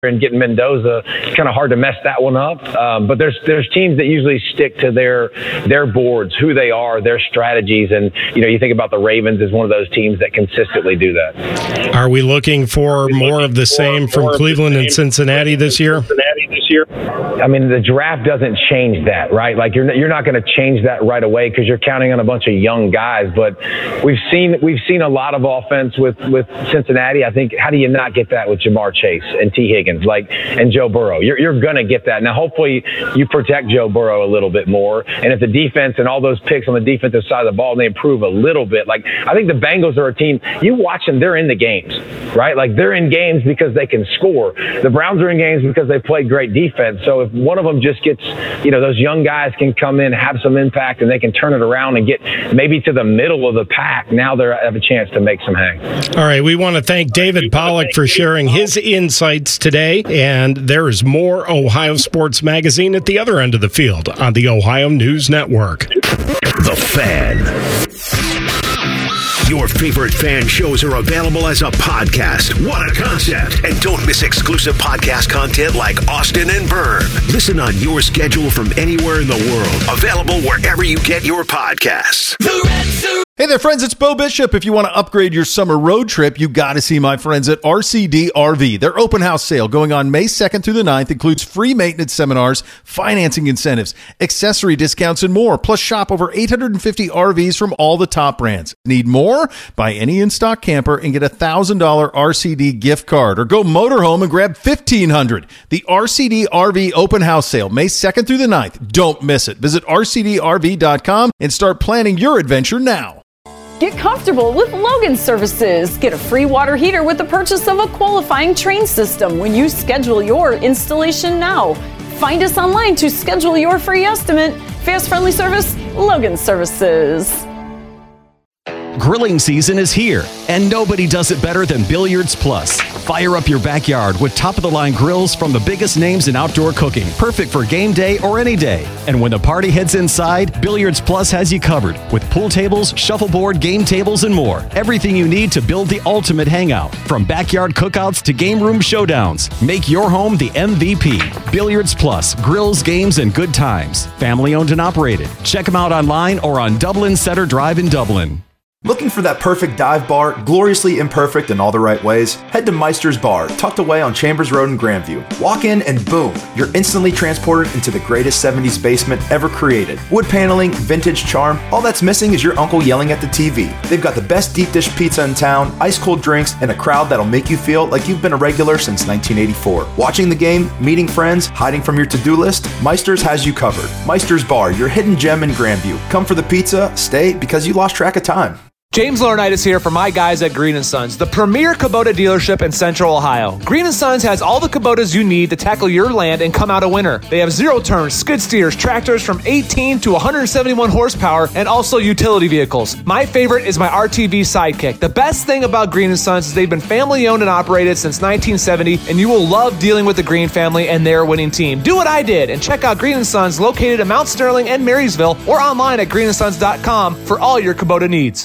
and getting Mendoza, it's kind of hard to mess that one up. But there's teams that usually stick to their boards, who they are, their strategies. And, you think about the Ravens as one of those teams that consistently do that. Are we looking for more of the same from Cleveland and Cincinnati this year? I mean, the draft doesn't change that, right? Like you're not going to change that right away because you're counting on a bunch of young guys. But we've seen a lot of offense with Cincinnati. I think, how do you not get that with Jamar Chase and T. Higgins, and Joe Burrow? You're going to get that. Now, hopefully you protect Joe Burrow a little bit more. And if the defense and all those picks on the defensive side of the ball, and they improve a little bit, I think the Bengals are a team, you watch them, they're in the games, right? Like they're in games because they can score. The Browns are in games because they play great defense. So if one of them just gets, those young guys can come in, have some impact, and they can turn it around and get maybe to the middle of the pack, now they have a chance to make some hay. All right, we want to thank David Pollack for sharing his insights today, and there is more Ohio Sports Magazine at the other end of the field on the Ohio News Network. The Fan. Your favorite fan shows are available as a podcast. What a concept. And don't miss exclusive podcast content like Austin and Byrne. Listen on your schedule from anywhere in the world. Available wherever you get your podcasts. Hey there, friends. It's Bo Bishop. If you want to upgrade your summer road trip, you got to see my friends at RCD RV. Their open house sale going on May 2nd through the 9th includes free maintenance seminars, financing incentives, accessory discounts, and more. Plus, shop over 850 RVs from all the top brands. Need more? Buy any in-stock camper and get a $1,000 RCD gift card. Or go motorhome and grab $1,500. The RCD RV open house sale, May 2nd through the 9th. Don't miss it. Visit rcdrv.com and start planning your adventure now. Get comfortable with Logan Services. Get a free water heater with the purchase of a qualifying Train system when you schedule your installation now. Find us online to schedule your free estimate. Fast, friendly service, Logan Services. Grilling season is here, and nobody does it better than Billiards Plus. Fire up your backyard with top-of-the-line grills from the biggest names in outdoor cooking, perfect for game day or any day. And when the party heads inside, Billiards Plus has you covered with pool tables, shuffleboard, game tables, and more. Everything you need to build the ultimate hangout, from backyard cookouts to game room showdowns. Make your home the MVP. Billiards Plus, grills, games, and good times. Family-owned and operated. Check them out online or on Dublin Center Drive in Dublin. Looking for that perfect dive bar, gloriously imperfect in all the right ways? Head to Meister's Bar, tucked away on Chambers Road in Grandview. Walk in and boom, you're instantly transported into the greatest 70s basement ever created. Wood paneling, vintage charm, all that's missing is your uncle yelling at the TV. They've got the best deep dish pizza in town, ice cold drinks, and a crowd that'll make you feel like you've been a regular since 1984. Watching the game, meeting friends, hiding from your to-do list, Meister's has you covered. Meister's Bar, your hidden gem in Grandview. Come for the pizza, stay because you lost track of time. James Laurinaitis here for my guys at Green & Sons, the premier Kubota dealership in Central Ohio. Green & Sons has all the Kubotas you need to tackle your land and come out a winner. They have zero-turn, skid steers, tractors from 18 to 171 horsepower, and also utility vehicles. My favorite is my RTV Sidekick. The best thing about Green & Sons is they've been family-owned and operated since 1970, and you will love dealing with the Green family and their winning team. Do what I did and check out Green & Sons located in Mount Sterling and Marysville or online at greenandsons.com for all your Kubota needs.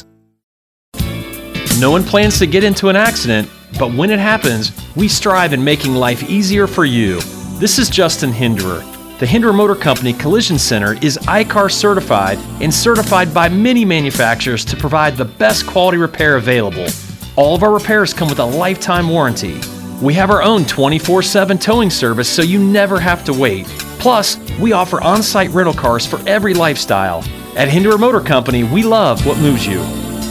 No one plans to get into an accident, but when it happens, we strive in making life easier for you. This is Justin Hinderer. The Hinderer Motor Company Collision Center is ICAR certified and certified by many manufacturers to provide the best quality repair available. All of our repairs come with a lifetime warranty. We have our own 24/7 towing service so you never have to wait. Plus, we offer on-site rental cars for every lifestyle. At Hinderer Motor Company, we love what moves you.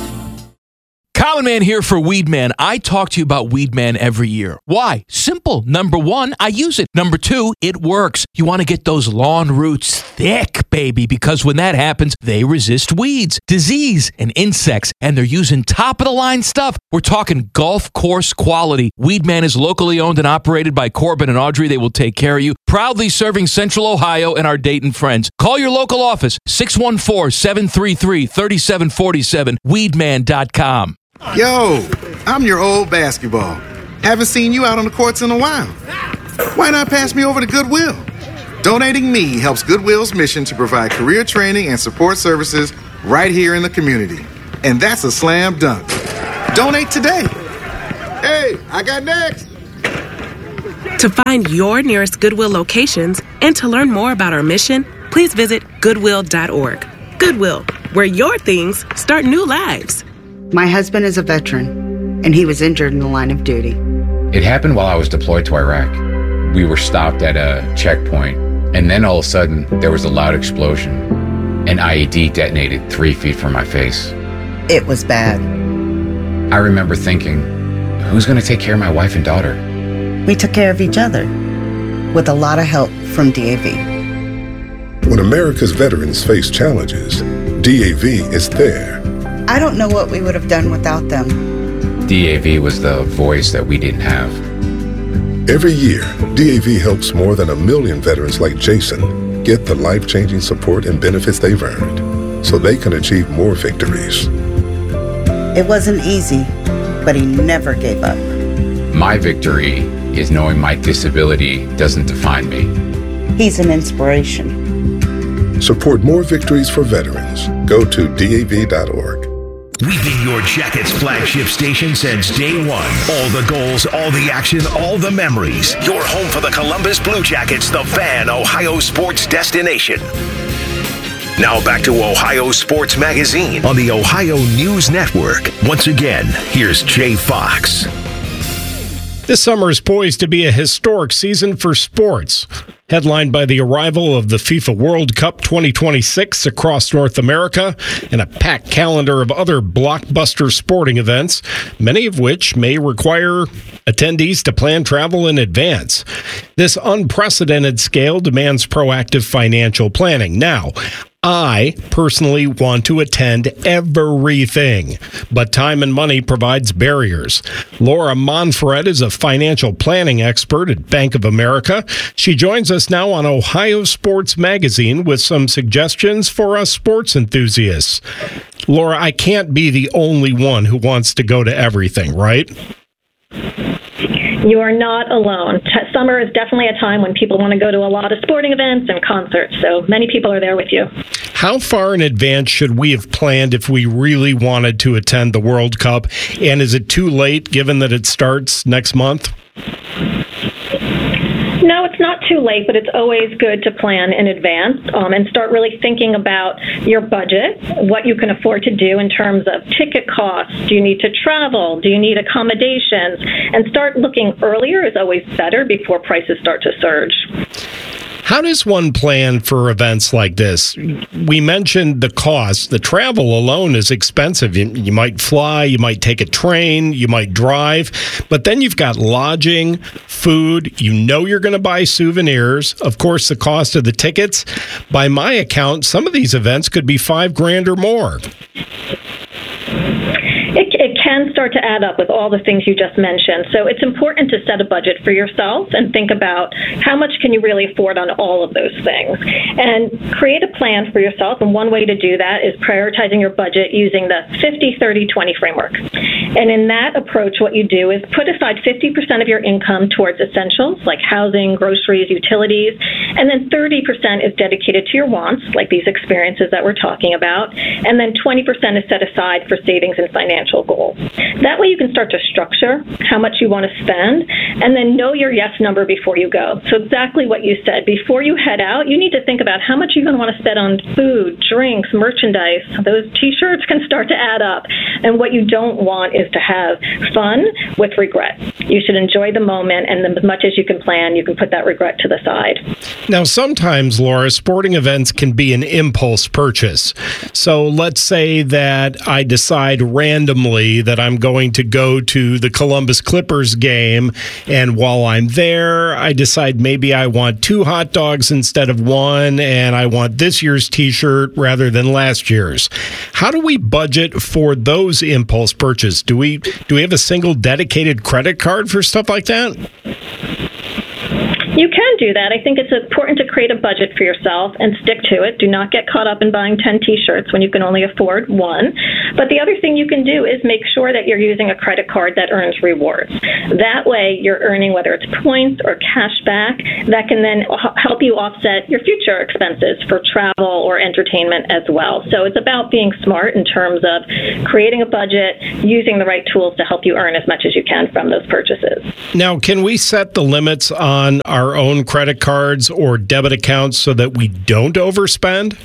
Common Man here for Weedman. I talk to you about Weedman every year. Why? Simple. Number one, I use it. Number two, it works. You want to get those lawn roots thick, baby, because when that happens, they resist weeds, disease, and insects, and they're using top-of-the-line stuff. We're talking golf course quality. Weedman is locally owned and operated by Corbin and Audrey. They will take care of you. Proudly serving Central Ohio and our Dayton friends. Call your local office, 614-733-3747, weedman.com. Yo, I'm your old basketball. Haven't seen you out on the courts in a while. Why not pass me over to Goodwill? Donating me helps Goodwill's mission to provide career training and support services right here in the community. And that's a slam dunk. Donate today. Hey, I got next. To find your nearest Goodwill locations and to learn more about our mission, please visit Goodwill.org. Goodwill, where your things start new lives. My husband is a veteran, and he was injured in the line of duty. It happened while I was deployed to Iraq. We were stopped at a checkpoint, and then all of a sudden, there was a loud explosion. An IED detonated 3 feet from my face. It was bad. I remember thinking, who's going to take care of my wife and daughter? We took care of each other, with a lot of help from DAV. When America's veterans face challenges, DAV is there. I don't know what we would have done without them. DAV was the voice that we didn't have. Every year, DAV helps more than 1 million veterans like Jason get the life-changing support and benefits they've earned so they can achieve more victories. It wasn't easy, but he never gave up. My victory is knowing my disability doesn't define me. He's an inspiration. Support more victories for veterans. Go to DAV.org. We've been your Jackets flagship station since day one. All the goals, all the action, all the memories. Your home for the Columbus Blue Jackets, the Fan, Ohio sports destination. Now back to Ohio Sports Magazine on the Ohio News Network. Once again, here's Jay Fox. This summer is poised to be a historic season for sports. Headlined by the arrival of the FIFA World Cup 2026 across North America and a packed calendar of other blockbuster sporting events, many of which may require attendees to plan travel in advance. This unprecedented scale demands proactive financial planning. Now, I personally want to attend everything, but time and money provides barriers. Laura Monfred is a financial planning expert at Bank of America. She joins us now on Ohio Sports Magazine with some suggestions for us sports enthusiasts. Laura, I can't be the only one who wants to go to everything, right? You are not alone. Summer is definitely a time when people want to go to a lot of sporting events and concerts, so many people are there with you. How far in advance should we have planned if we really wanted to attend the World Cup? And is it too late given that it starts next month? No, it's not too late, but it's always good to plan in advance and start really thinking about your budget, what you can afford to do in terms of ticket costs. Do you need to travel? Do you need accommodations? And start looking earlier is always better before prices start to surge. How does one plan for events like this? We mentioned the cost. The travel alone is expensive. You might fly, you might take a train, you might drive, but then you've got lodging, food. You know you're going to buy souvenirs. Of course, the cost of the tickets. By my account, some of these events could be $5,000 or more. It can start to add up with all the things you just mentioned. So it's important to set a budget for yourself and think about how much can you really afford on all of those things. And create a plan for yourself. And one way to do that is prioritizing your budget using the 50-30-20 framework. And in that approach, what you do is put aside 50% of your income towards essentials like housing, groceries, utilities, and then 30% is dedicated to your wants, like these experiences that we're talking about, and then 20% is set aside for savings and financial goals. That way you can start to structure how much you want to spend and then know your yes number before you go. So exactly what you said. Before you head out, you need to think about how much you're going to want to spend on food, drinks, merchandise. Those T-shirts can start to add up. And what you don't want is to have fun with regret. You should enjoy the moment, and as much as you can plan, you can put that regret to the side. Now, sometimes, Laura, sporting events can be an impulse purchase. So let's say that I decide randomly that I'm going to go to the Columbus Clippers game, and while I'm there, I decide maybe I want 2 hot dogs instead of 1, and I want this year's T-shirt rather than last year's. How do we budget for those impulse purchases? Do we have a single dedicated credit card for stuff like that? You can do that. I think it's important to create a budget for yourself and stick to it. Do not get caught up in buying 10 T-shirts when you can only afford one. But the other thing you can do is make sure that you're using a credit card that earns rewards. That way, you're earning, whether it's points or cash back, that can then help you offset your future expenses for travel or entertainment as well. So it's about being smart in terms of creating a budget, using the right tools to help you earn as much as you can from those purchases. Now, can we set the limits on our own credit cards or debit accounts so that we don't overspend?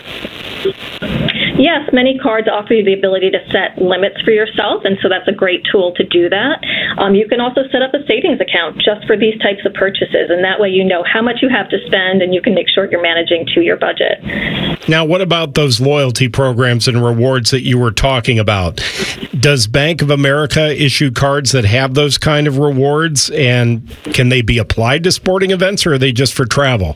Yes, many cards offer you the ability to set limits for yourself, and so that's a great tool to do that. You can also set up a savings account just for these types of purchases, and that way you know how much you have to spend, and you can make sure you're managing to your budget. Now, what about those loyalty programs and rewards that you were talking about? Does Bank of America issue cards that have those kind of rewards, and can they be applied to sporting events, or are they just for travel?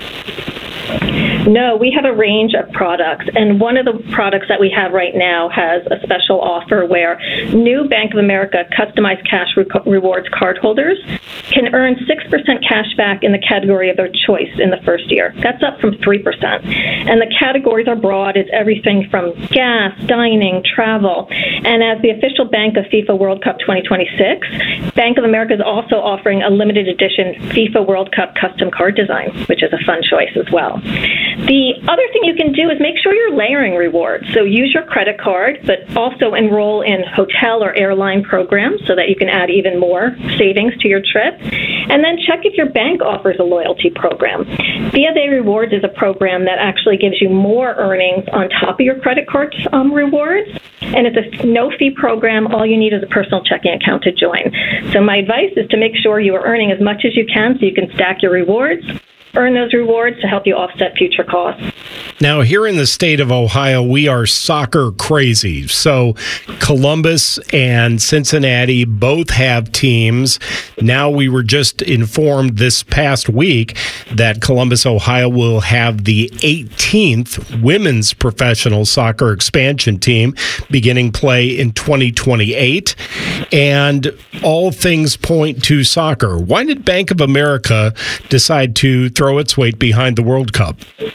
No, we have a range of products, and one of the products that we have right now has a special offer where new Bank of America customized cash rewards cardholders can earn 6% cash back in the category of their choice in the first year. That's up from 3%. And the categories are broad. It's everything from gas, dining, travel. And as the official bank of FIFA World Cup 2026, Bank of America is also offering a limited edition FIFA World Cup custom card design, which is a fun choice as well. The other thing you can do is make sure you're layering rewards. So use your credit card, but also enroll in hotel or airline programs so that you can add even more savings to your trip. And then check if your bank offers a loyalty program. BofA Rewards is a program that actually gives you more earnings on top of your credit card rewards. And it's a no-fee program. All you need is a personal checking account to join. So my advice is to make sure you are earning as much as you can so you can stack your rewards. Earn those rewards to help you offset future costs. Now, here in the state of Ohio, we are soccer crazy. So Columbus and Cincinnati both have teams. Now, we were just informed this past week that Columbus, Ohio will have the 18th women's professional soccer expansion team beginning play in 2028. And all things point to soccer. Why did Bank of America decide to throw its weight behind the World Cup?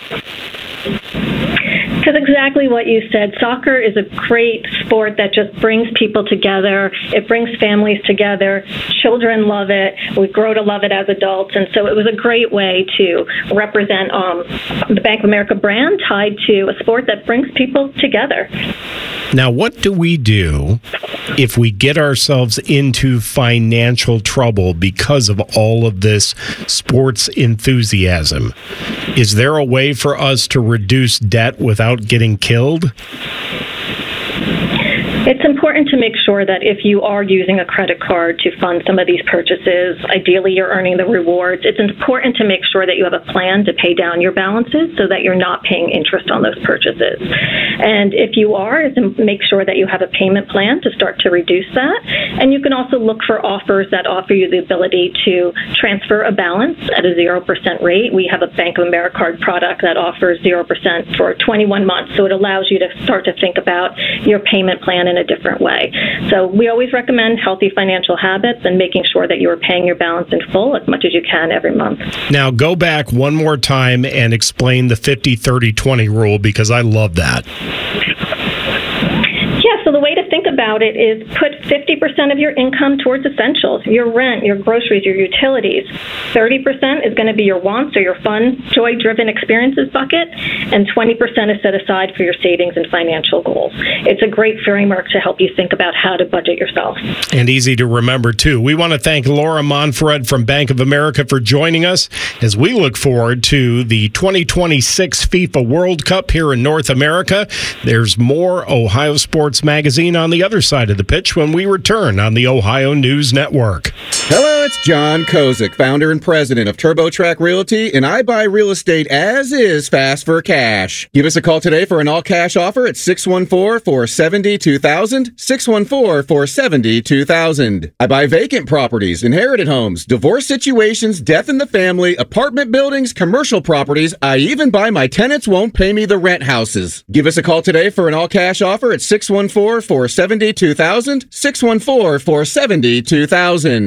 Because exactly what you said, soccer is a great sport that just brings people together. It brings families together. Children love it. We grow to love it as adults. And so it was a great way to represent the Bank of America brand tied to a sport that brings people together. Now, what do we do if we get ourselves into financial trouble because of all of this sports enthusiasm? Is there a way for us to reduce debt without getting killed? It's important to make sure that if you are using a credit card to fund some of these purchases, ideally you're earning the rewards. It's important to make sure that you have a plan to pay down your balances so that you're not paying interest on those purchases. And if you are, make sure that you have a payment plan to start to reduce that. And you can also look for offers that offer you the ability to transfer a balance at a 0% rate. We have a Bank of America card product that offers 0% for 21 months. So it allows you to start to think about your payment plan in a different way. So we always recommend healthy financial habits and making sure that you are paying your balance in full as much as you can every month. Now go back one more time and explain the 50-30-20 rule, because I love that. So the way to think about it is put 50% of your income towards essentials, your rent, your groceries, your utilities. 30% is going to be your wants or your fun, joy-driven experiences bucket, and 20% is set aside for your savings and financial goals. It's a great framework to help you think about how to budget yourself. And easy to remember, too. We want to thank Laura Monfred from Bank of America for joining us as we look forward to the 2026 FIFA World Cup here in North America. There's more Ohio Sports Magazine on the other side of the pitch when we return on the Ohio News Network. Hello, it's John Kozik, founder and president of TurboTrack Realty, and I buy real estate as is fast for cash. Give us a call today for an all-cash offer at 614-470-2000, 614-470-2000. I buy vacant properties, inherited homes, divorce situations, death in the family, apartment buildings, commercial properties. I even buy my tenants won't pay me the rent houses. Give us a call today for an all-cash offer at 614-470-2000, 614-470-2000.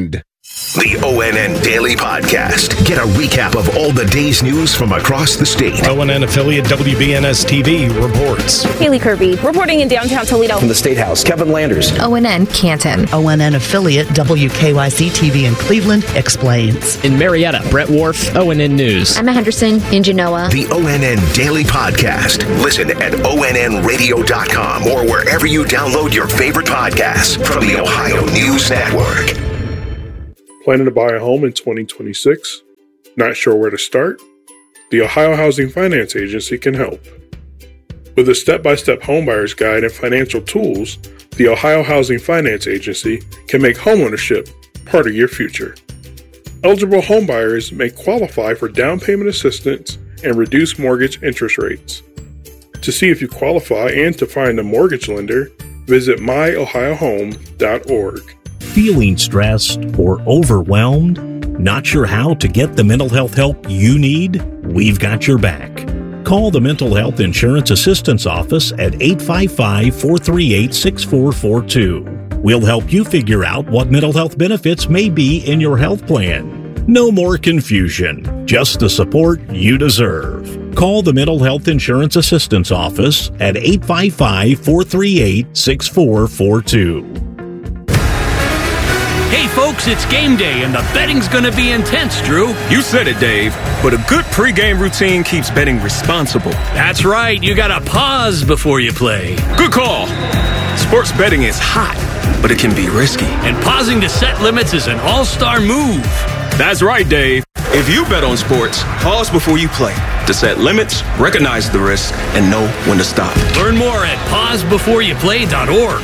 The ONN Daily Podcast. Get a recap of all the day's news from across the state. ONN affiliate WBNS TV reports. Haley Kirby reporting in downtown Toledo. From the State House, Kevin Landers. ONN Canton. ONN affiliate WKYC TV in Cleveland explains. In Marietta, Brett Wharf, ONN News. Emma Henderson in Genoa. The ONN Daily Podcast. Listen at ONNradio.com or wherever you download your favorite podcasts from the Ohio News Network. Planning to buy a home in 2026? Not sure where to start? The Ohio Housing Finance Agency can help. With a step-by-step homebuyer's guide and financial tools, the Ohio Housing Finance Agency can make homeownership part of your future. Eligible homebuyers may qualify for down payment assistance and reduced mortgage interest rates. To see if you qualify and to find a mortgage lender, visit myohiohome.org. Feeling stressed or overwhelmed? Not sure how to get the mental health help you need? We've got your back. Call the Mental Health Insurance Assistance Office at 855-438-6442. We'll help you figure out what mental health benefits may be in your health plan. No more confusion, just the support you deserve. Call the Mental Health Insurance Assistance Office at 855-438-6442. Hey folks, it's game day and the betting's gonna be intense, Drew. You said it, Dave, but a good pregame routine keeps betting responsible. That's right, you gotta pause before you play. Good call. Sports betting is hot, but it can be risky. And pausing to set limits is an all-star move. That's right, Dave. If you bet on sports, pause before you play to set limits, recognize the risk, and know when to stop. Learn more at pausebeforeyouplay.org.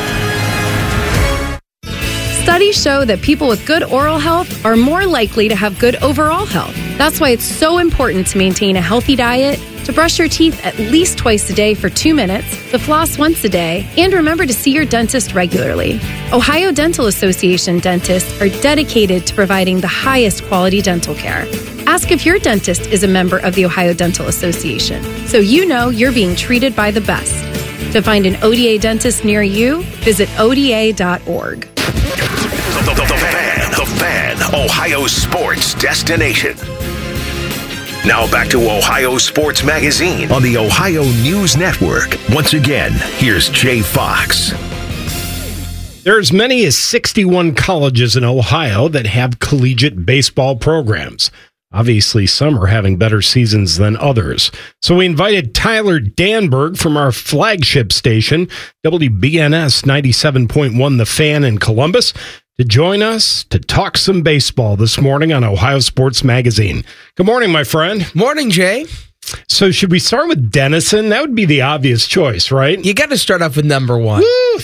Studies show that people with good oral health are more likely to have good overall health. That's why it's so important to maintain a healthy diet, to brush your teeth at least twice a day for 2 minutes, to floss once a day, and remember to see your dentist regularly. Ohio Dental Association dentists are dedicated to providing the highest quality dental care. Ask if your dentist is a member of the Ohio Dental Association, so you know you're being treated by the best. To find an ODA dentist near you, visit ODA.org. The Fan, Ohio sports destination. Now back to Ohio Sports Magazine on the Ohio News Network. Once again, here's Jay Fox. There are as many as 61 colleges in Ohio that have collegiate baseball programs. Obviously, some are having better seasons than others. So we invited Tyler Danberg from our flagship station, WBNS 97.1 The Fan in Columbus, to join us to talk some baseball this morning on Ohio Sports Magazine. Good morning, my friend. Morning, Jay. So should we start with Denison? That would be the obvious choice, right? You got to start off with number one. Woo,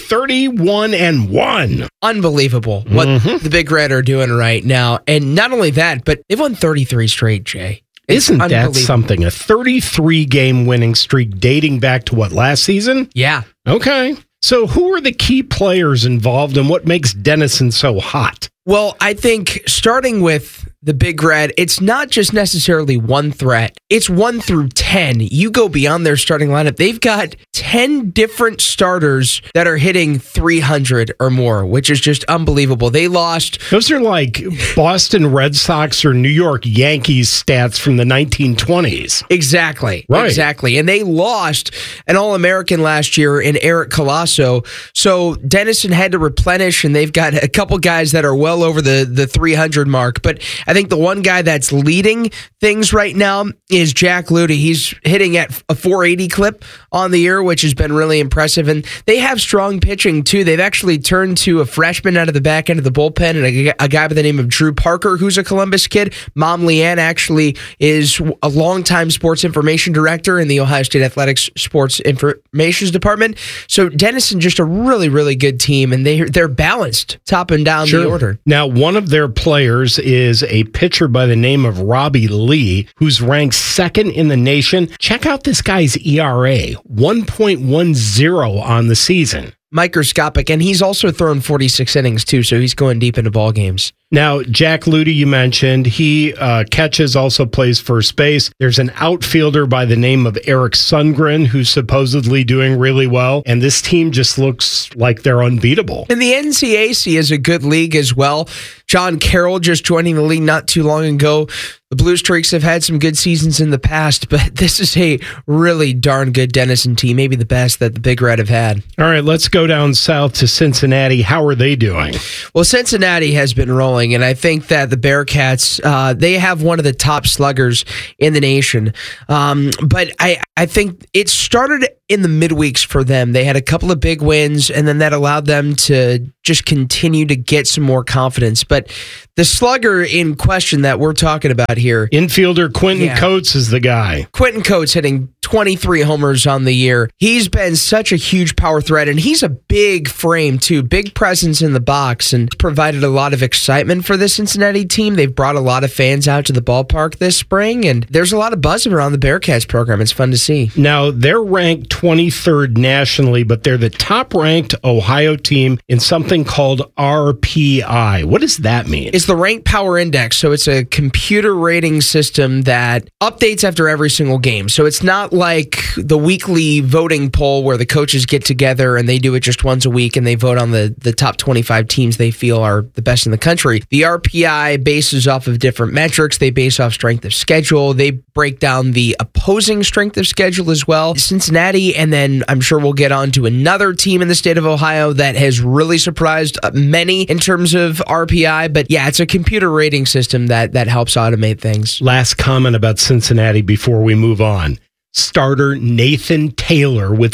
31-1. Unbelievable what the Big Red are doing right now. And not only that, but they've won 33 straight, Jay. Isn't that something? A 33-game winning streak dating back to what, last season? Yeah. Okay. So who are the key players involved and what makes Denison so hot? Well, I think starting with the Big Red, it's not just necessarily one threat. It's 1 through 10. You go beyond their starting lineup. They've got 10 different starters that are hitting 300 or more, which is just unbelievable. They lost. Those are like Boston Red Sox or New York Yankees stats from the 1920s. Exactly. Right. Exactly. And they lost an All-American last year in Eric Colasso. So Denison had to replenish, and they've got a couple guys that are well over the 300 mark. But I think the one guy that's leading things right now is Jack Ludy. He's hitting at a 480 clip on the year, which has been really impressive. And they have strong pitching, too. They've actually turned to a freshman out of the back end of the bullpen and a guy by the name of Drew Parker, who's a Columbus kid. Mom Leanne actually is a longtime sports information director in the Ohio State Athletics Sports Information Department. So Denison, just a really, really good team, and they're balanced top and down the order. Now, one of their players is a pitcher by the name of Robbie Lee, who's ranked second in the nation. Check out this guy's ERA, 1.10 on the season. Microscopic, and he's also thrown 46 innings, too, so he's going deep into ball games. Now, Jack Ludy, you mentioned, he catches, also plays first base. There's an outfielder by the name of Eric Sundgren who's supposedly doing really well, and this team just looks like they're unbeatable. And the NCAC is a good league as well. John Carroll just joining the league not too long ago. The Blue Streaks have had some good seasons in the past, but this is a really darn good Denison team, maybe the best that the Big Red have had. All right, let's go down south to Cincinnati. How are they doing? Well, Cincinnati has been rolling, and I think that the Bearcats, they have one of the top sluggers in the nation. But I think it started in the midweeks for them. They had a couple of big wins, and then that allowed them to just continue to get some more confidence. But the slugger in question that we're talking about here, infielder Quentin Coates is the guy. Quentin Coates hitting 23 homers on the year. He's been such a huge power threat, and he's a big frame too, big presence in the box, and provided a lot of excitement for the Cincinnati team. They've brought a lot of fans out to the ballpark this spring, and there's a lot of buzz around the Bearcats program. It's fun to see. Now, they're ranked 23rd nationally, but they're the top-ranked Ohio team in something called RPI. What does that mean? It's the Rank Power Index, so it's a computer rating system that updates after every single game. So it's not like the weekly voting poll where the coaches get together and they do it just once a week and they vote on the top 25 teams they feel are the best in the country. The RPI bases off of different metrics. They base off strength of schedule. They break down the opposing strength of schedule as well. Cincinnati, and then I'm sure we'll get on to another team in the state of Ohio that has really surprised many in terms of RPI. But yeah, it's a computer rating system that helps automate things. Last comment about Cincinnati before we move on. Starter Nathan Taylor with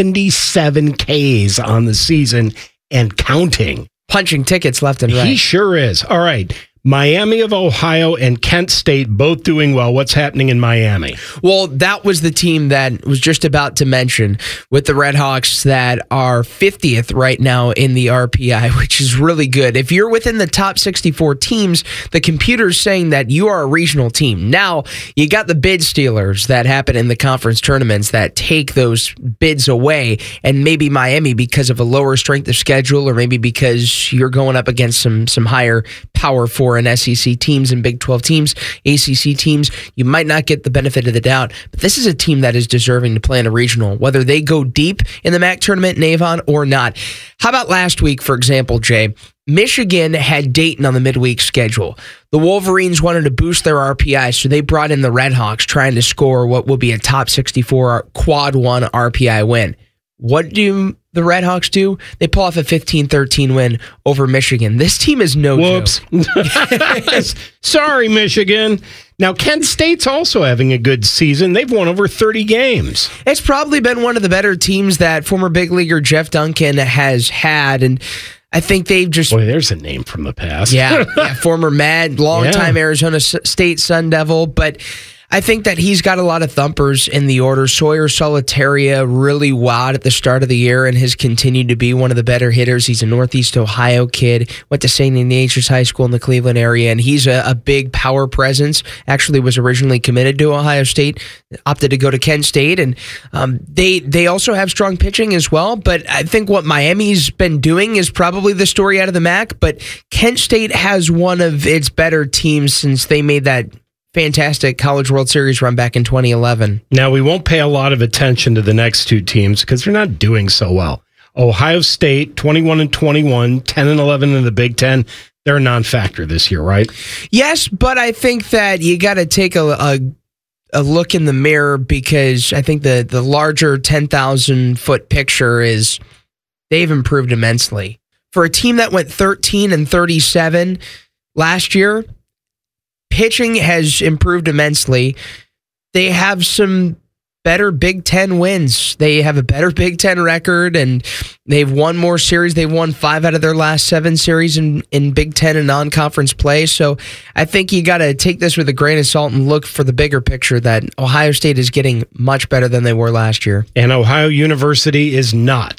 77 Ks on the season and counting. Punching tickets left and right. He sure is. All right. Miami of Ohio and Kent State both doing well. What's happening in Miami? Well, that was the team that was just about to mention with the Redhawks that are 50th right now in the RPI, which is really good. If you're within the top 64 teams, the computer's saying that you are a regional team. Now, you got the bid stealers that happen in the conference tournaments that take those bids away, and maybe Miami, because of a lower strength of schedule or maybe because you're going up against some higher power for an SEC teams and Big 12 teams, ACC teams, you might not get the benefit of the doubt. But this is a team that is deserving to play in a regional, whether they go deep in the MAC tournament in Avon or not. How about last week, for example, Jay? Michigan had Dayton on the midweek schedule. The Wolverines wanted to boost their RPI, so they brought in the Redhawks trying to score what will be a top 64 quad 1 RPI win. What do the Redhawks do? They pull off a 15-13 win over Michigan. This team is no joke. Sorry, Michigan. Now, Kent State's also having a good season. They've won over 30 games. It's probably been one of the better teams that former big leaguer Jeff Duncan has had, and I think they've just... Boy, there's a name from the past. Yeah, former Mad, longtime Arizona State Sun Devil, but I think that he's got a lot of thumpers in the order. Sawyer Solitaria really wowed at the start of the year and has continued to be one of the better hitters. He's a Northeast Ohio kid, went to St. Ignatius High School in the Cleveland area, and he's a big power presence. Actually was originally committed to Ohio State, opted to go to Kent State, and they also have strong pitching as well. But I think what Miami's been doing is probably the story out of the MAC, but Kent State has one of its better teams since they made that fantastic College World Series run back in 2011. Now, we won't pay a lot of attention to the next two teams because they're not doing so well. Ohio State, 21-21, 10-11 in the Big Ten. They're a non-factor this year, right? Yes, but I think that you got to take a look in the mirror because I think the larger 10,000-foot picture is they've improved immensely. For a team that went 13-37 last year, pitching has improved immensely. They have some better Big Ten wins. They have a better Big Ten record, and they've won more series. They've won 5 out of their last 7 series in Big Ten and non-conference play. So I think you got to take this with a grain of salt and look for the bigger picture that Ohio State is getting much better than they were last year. And Ohio University is not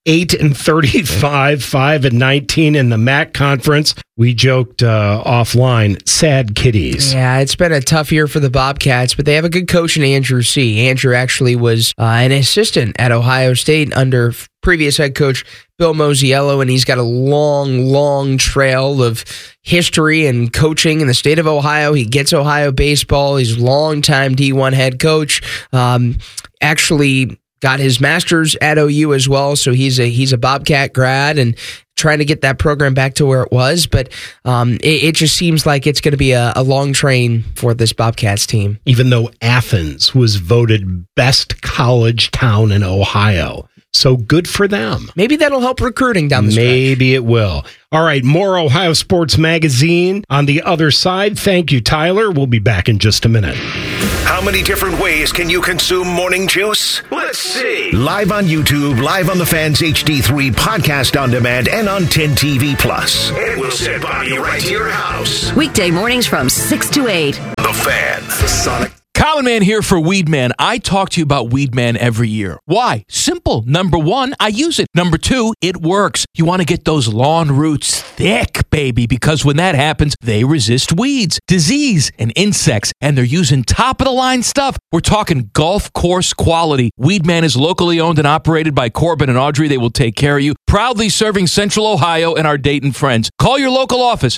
8-35, 5-19 in the MAC conference. We joked offline, sad kitties. Yeah, it's been a tough year for the Bobcats, but they have a good coach in Andrew C. Andrew actually was an assistant at Ohio State under previous head coach Bill Mosiello, and he's got a long trail of history and coaching in the state of Ohio. He gets Ohio baseball. He's a longtime D1 head coach. Actually got his master's at OU as well, so he's a Bobcat grad and trying to get that program back to where it was. But it just seems like it's going to be a long train for this Bobcats team. Even though Athens was voted best college town in Ohio. So good for them. Maybe that'll help recruiting down the stretch. Maybe it will. All right, more Ohio Sports Magazine on the other side. Thank you, Tyler. We'll be back in just a minute. How many different ways can you consume morning juice? Let's see. Live on YouTube, live on the Fans HD3, podcast on demand, and on 10 TV Plus. And we'll send by you right to your house. Weekday mornings from 6 to 8. The Fan. Sonic. Common Man here for Weed Man. I talk to you about Weed Man every year. Why? Simple. Number one, I use it. Number two, it works. You want to get those lawn roots thick, baby, because when that happens, they resist weeds, disease, and insects, and they're using top-of-the-line stuff. We're talking golf course quality. Weed Man is locally owned and operated by Corbin and Audrey. They will take care of you. Proudly serving Central Ohio and our Dayton friends. Call your local office,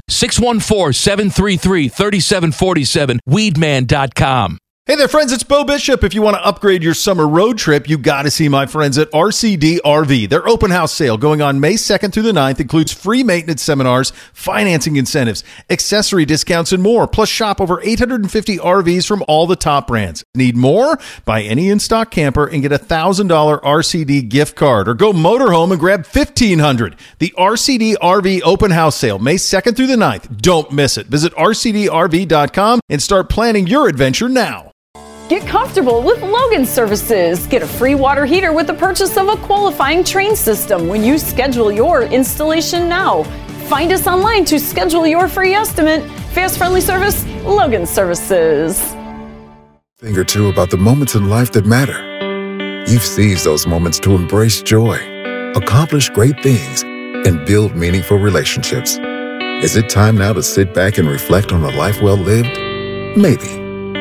614-733-3747, weedman.com. Hey there, friends. It's Bo Bishop. If you want to upgrade your summer road trip, you got to see my friends at RCD RV. Their open house sale going on May 2nd through the 9th includes free maintenance seminars, financing incentives, accessory discounts, and more. Plus, shop over 850 RVs from all the top brands. Need more? Buy any in-stock camper and get a $1,000 RCD gift card. Or go motorhome and grab $1,500. The RCD RV open house sale, May 2nd through the 9th. Don't miss it. Visit rcdrv.com and start planning your adventure now. Get comfortable with Logan Services. Get a free water heater with the purchase of a qualifying Train system when you schedule your installation now. Find us online to schedule your free estimate. Fast, friendly service, Logan Services. Thing or two about the moments in life that matter. You've seized those moments to embrace joy, accomplish great things, and build meaningful relationships. Is it time now to sit back and reflect on a life well lived? Maybe.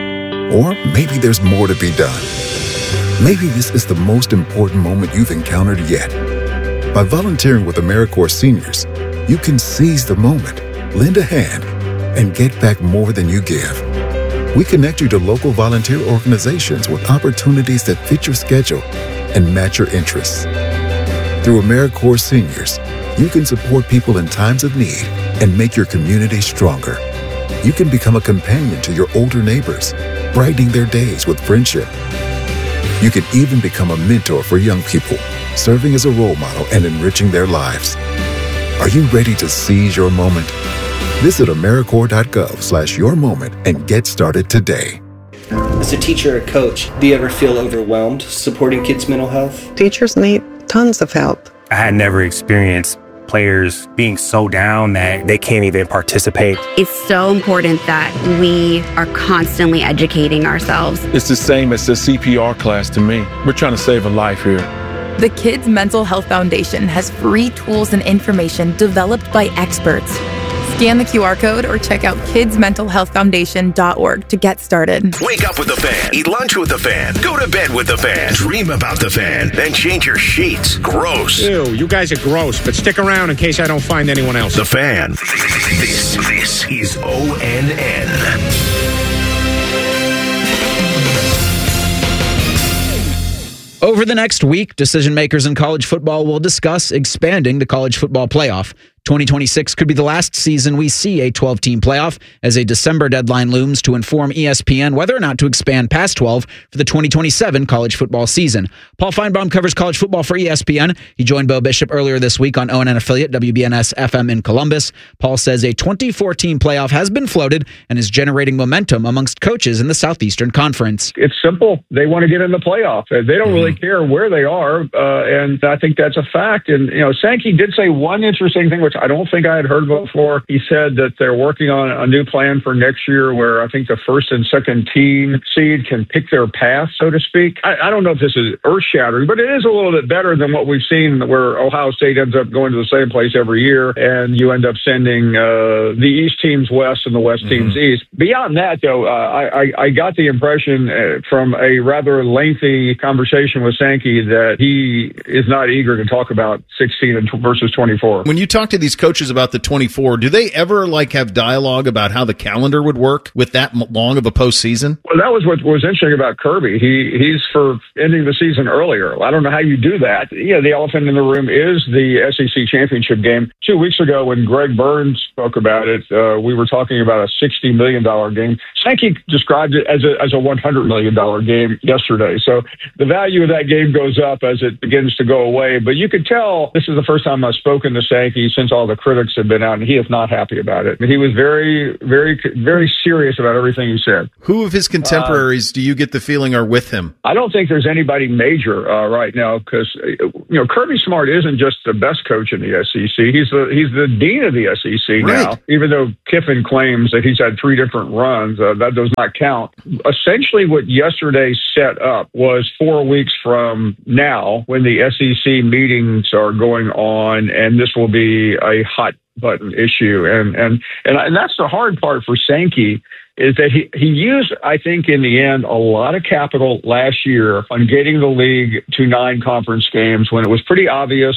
Or maybe there's more to be done. Maybe this is the most important moment you've encountered yet. By volunteering with AmeriCorps Seniors, you can seize the moment, lend a hand, and get back more than you give. We connect you to local volunteer organizations with opportunities that fit your schedule and match your interests. Through AmeriCorps Seniors, you can support people in times of need and make your community stronger. You can become a companion to your older neighbors, brightening their days with friendship. You can even become a mentor for young people, serving as a role model and enriching their lives. Are you ready to seize your moment? Visit AmeriCorps.gov/yourmoment and get started today. As a teacher or coach, do you ever feel overwhelmed supporting kids' mental health? Teachers need tons of help. I had never experienced players being so down that they can't even participate. It's so important that we are constantly educating ourselves. It's the same as the CPR class to me. We're trying to save a life here. The Kids Mental Health Foundation has free tools and information developed by experts. Scan the QR code or check out kidsmentalhealthfoundation.org to get started. Wake up with the Fan. Eat lunch with the Fan. Go to bed with the Fan. Dream about the Fan. Then change your sheets. Gross. Ew, you guys are gross, but stick around in case I don't find anyone else. The Fan. This is ONN. Over the next week, decision makers in college football will discuss expanding the college football playoff. 2026 could be the last season we see a 12-team playoff as a December deadline looms to inform ESPN whether or not to expand past 12 for the 2027 college football season. Paul Feinbaum covers college football for ESPN. He joined Bo Bishop earlier this week on ONN affiliate WBNS FM in Columbus. Paul says a 24-team playoff has been floated and is generating momentum amongst coaches in the Southeastern Conference. It's simple. They want to get in the playoff. They don't really care where they are, and I think that's a fact. And, Sankey did say one interesting thing, which which I don't think I had heard before. He said that they're working on a new plan for next year where I think the first and second team seed can pick their path, so to speak. I don't know if this is earth-shattering, but it is a little bit better than what we've seen where Ohio State ends up going to the same place every year, and you end up sending the East teams west and the West teams east. Beyond that, though, I got the impression from a rather lengthy conversation with Sankey that he is not eager to talk about 16 versus 24. When you talk to these coaches about the 24, do they ever have dialogue about how the calendar would work with that long of a postseason? Well, that was what was interesting about Kirby. He's for ending the season earlier. I don't know how you do that. Yeah, the elephant in the room is the SEC championship game. 2 weeks ago, when Greg Burns spoke about it, we were talking about a $60 million game. Sankey described it as a $100 million game yesterday. So the value of that game goes up as it begins to go away. But you could tell this is the first time I've spoken to Sankey since all the critics have been out, and he is not happy about it. He was very, very, very serious about everything he said. Who of his contemporaries do you get the feeling are with him? I don't think there's anybody major right now because Kirby Smart isn't just the best coach in the SEC. He's the dean of the SEC now. Even though Kiffin claims that he's had 3 different runs, that does not count. Essentially, what yesterday set up was 4 weeks from now when the SEC meetings are going on, and this will be a hot button issue. And that's the hard part for Sankey, is that he used, I think, in the end, a lot of capital last year on getting the league to 9 conference games when it was pretty obvious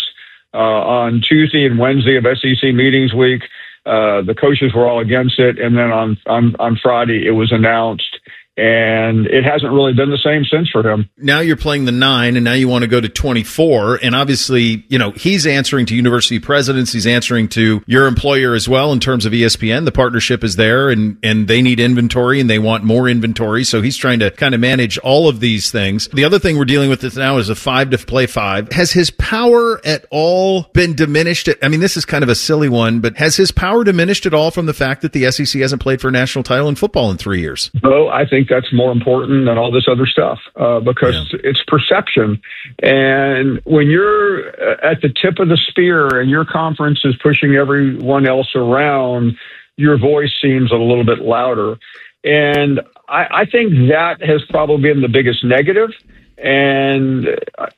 on Tuesday and Wednesday of SEC meetings week. The coaches were all against it. And then on Friday, it was announced. And it hasn't really been the same since for him. Now you're playing the 9, and now you want to go to 24. And obviously, he's answering to university presidents. He's answering to your employer as well in terms of ESPN. The partnership is there, and they need inventory, and they want more inventory. So he's trying to kind of manage all of these things. The other thing we're dealing with now is a 5 to play 5. Has his power at all been diminished? I mean, this is kind of a silly one, but has his power diminished at all from the fact that the SEC hasn't played for a national title in football in 3 years? No, I think that's more important than all this other stuff because it's perception. And when you're at the tip of the spear and your conference is pushing everyone else around, your voice seems a little bit louder. And I think that has probably been the biggest negative. And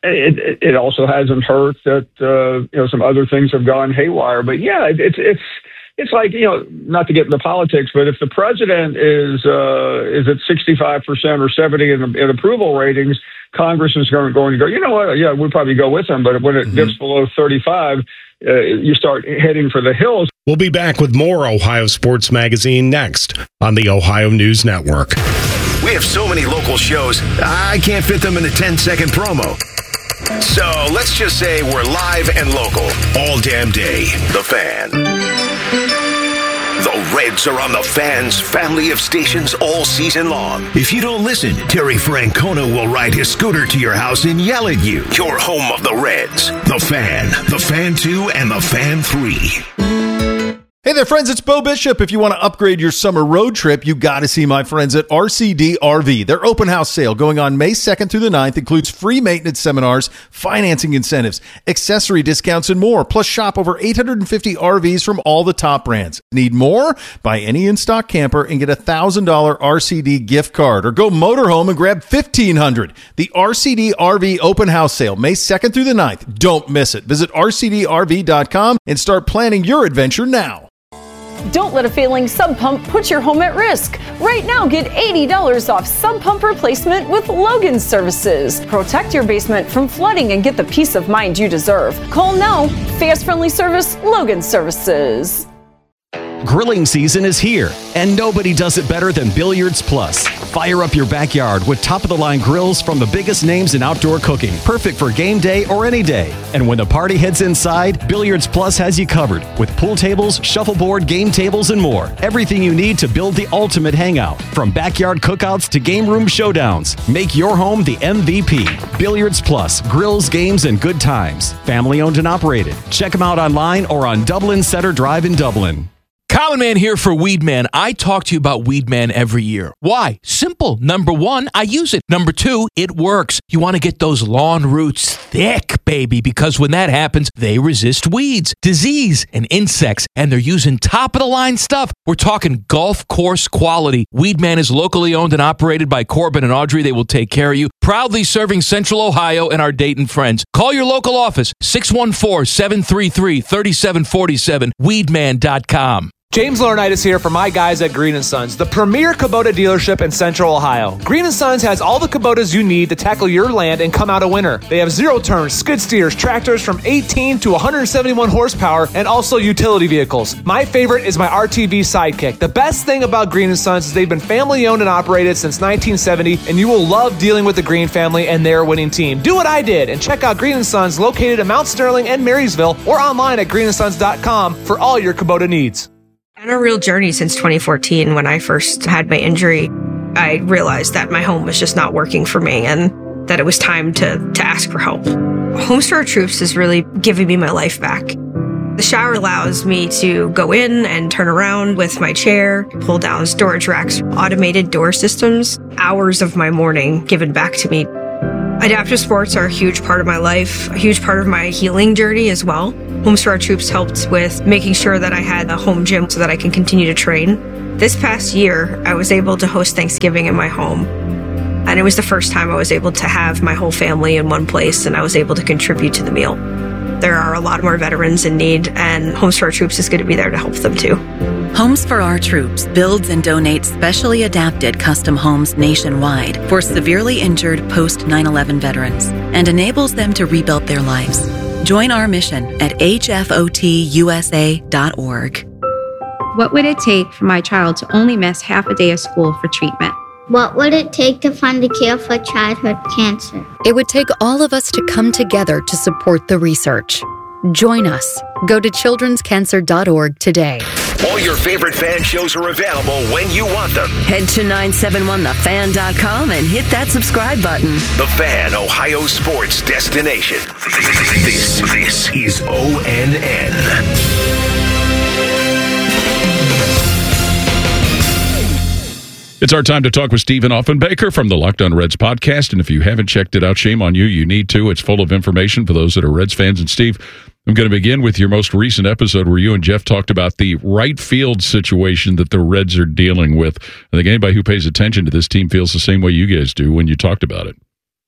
it also hasn't hurt that some other things have gone haywire. But yeah, it's like, not to get into politics, but if the president is at 65% or 70% in approval ratings, Congress is going to go, you know what? Yeah, we'll probably go with him. But when it dips below 35, you start heading for the hills. We'll be back with more Ohio Sports Magazine next on the Ohio News Network. We have so many local shows, I can't fit them in a 10-second promo. So let's just say we're live and local all damn day. The Fan. The Reds are on the Fan's family of stations all season long. If you don't listen, Terry Francona will ride his scooter to your house and yell at you. Your home of the Reds. The Fan, The Fan 2, and The Fan 3. Hey there, friends. It's Bo Bishop. If you want to upgrade your summer road trip, you got to see my friends at RCD RV. Their open house sale going on May 2nd through the 9th includes free maintenance seminars, financing incentives, accessory discounts, and more. Plus, shop over 850 RVs from all the top brands. Need more? Buy any in-stock camper and get a $1,000 RCD gift card. Or go motorhome and grab $1,500. The RCD RV open house sale, May 2nd through the 9th. Don't miss it. Visit rcdrv.com and start planning your adventure now. Don't let a failing sub pump put your home at risk. Right now, get $80 off sub pump replacement with Logan Services. Protect your basement from flooding and get the peace of mind you deserve. Call now. Fast, friendly service, Logan Services. Grilling season is here, and nobody does it better than Billiards Plus. Fire up your backyard with top-of-the-line grills from the biggest names in outdoor cooking, perfect for game day or any day. And when the party heads inside, Billiards Plus has you covered with pool tables, shuffleboard, game tables, and more. Everything you need to build the ultimate hangout, from backyard cookouts to game room showdowns. Make your home the MVP. Billiards Plus, grills, games, and good times. Family owned and operated. Check them out online or on Dublin Center Drive in Dublin. Common Man here for Weed Man. I talk to you about Weed Man every year. Why? Simple. Number one, I use it. Number two, it works. You want to get those lawn roots thick, baby, because when that happens, they resist weeds, disease, and insects, and they're using top-of-the-line stuff. We're talking golf course quality. Weed Man is locally owned and operated by Corbin and Audrey. They will take care of you. Proudly serving Central Ohio and our Dayton friends. Call your local office, 614-733-3747, weedman.com. James Laurinaitis here for my guys at Green & Sons, the premier Kubota dealership in Central Ohio. Green & Sons has all the Kubotas you need to tackle your land and come out a winner. They have zero-turn, skid steers, tractors from 18 to 171 horsepower, and also utility vehicles. My favorite is my RTV Sidekick. The best thing about Green & Sons is they've been family-owned and operated since 1970, and you will love dealing with the Green family and their winning team. Do what I did and check out Green & Sons located in Mount Sterling and Marysville or online at greenandsons.com for all your Kubota needs. On a real journey since 2014, when I first had my injury, I realized that my home was just not working for me and that it was time to ask for help. Homes for Our Troops is really giving me my life back. The shower allows me to go in and turn around with my chair, pull down storage racks, automated door systems, hours of my morning given back to me. Adaptive sports are a huge part of my life, a huge part of my healing journey as well. Homes for Our Troops helped with making sure that I had a home gym so that I can continue to train. This past year, I was able to host Thanksgiving in my home. And it was the first time I was able to have my whole family in one place and I was able to contribute to the meal. There are a lot more veterans in need, and Homes for Our Troops is going to be there to help them too. Homes for Our Troops builds and donates specially adapted custom homes nationwide for severely injured post 9/11 veterans and enables them to rebuild their lives. Join our mission at hfotusa.org. What would it take for my child to only miss half a day of school for treatment? What would it take to find a cure for childhood cancer? It would take all of us to come together to support the research. Join us. Go to childrenscancer.org today. All your favorite fan shows are available when you want them. Head to 971thefan.com and hit that subscribe button. The Fan, Ohio sports destination. This is ONN. It's our time to talk with Stephen Offenbaker from the Locked On Reds podcast. And if you haven't checked it out, shame on you. You need to. It's full of information for those that are Reds fans. And Steve, I'm going to begin with your most recent episode where you and Jeff talked about the right field situation that the Reds are dealing with. I think anybody who pays attention to this team feels the same way you guys do when you talked about it.